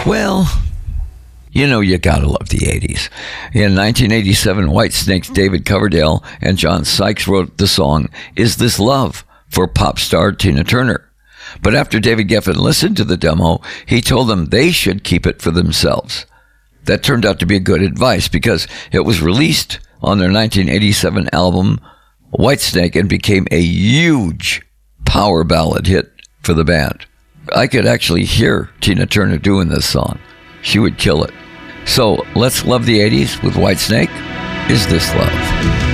Well, you know you gotta love the 80s. In 1987, Whitesnake's David Coverdale and John Sykes wrote the song, Is This Love, for pop star Tina Turner. But after David Geffen listened to the demo, he told them they should keep it for themselves. That turned out to be good advice because it was released on their 1987 album, Whitesnake, and became a huge power ballad hit for the band. I could actually hear Tina Turner doing this song. She would kill it. So let's love the 80s with Whitesnake. Is This Love?